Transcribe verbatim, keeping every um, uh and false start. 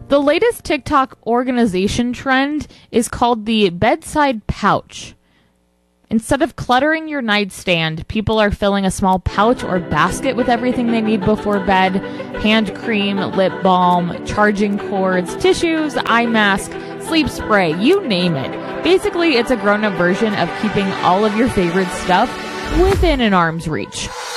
The latest TikTok organization trend is called the bedside pouch. Instead of cluttering your nightstand, people are filling a small pouch or basket with everything they need before bed. Hand cream, lip balm, charging cords, tissues, eye mask, sleep spray, you name it. Basically, it's a grown-up version of keeping all of your favorite stuff within an arm's reach.